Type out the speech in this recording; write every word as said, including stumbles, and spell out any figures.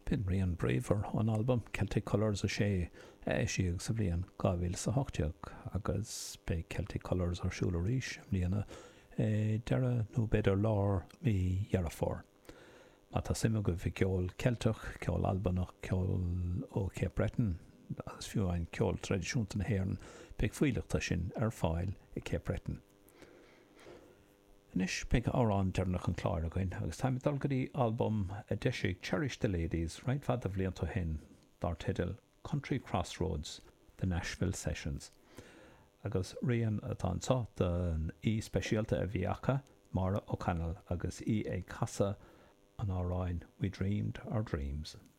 Bin rion braver an album Celtic Colours a sé eisiag sa bblion gábhíl sa hochtiach agus be Celtic Colours ar siúla ríis mlíana deire nó beidir lár mí dhearafór. Má tá simime go bhí ceol Celtach, ceol Albanach, ceol ó Cape Breton agus fiú ein ceol tradiisiúnta na hÉireann beag fuileachta sin ar fáil i Cape Breton. Nis beag árán dearnach an chláir againn agus tá dal go dtí album a deisiigh Cherish the Ladies right fad a bhlianta hin dar tidal Country Crossroads the Nashville Sessions. Agus rian atá an tá den í speisialta a bhí acha Mara O'Connell agus í ag casa an áráin We Dreamed Our Dreams.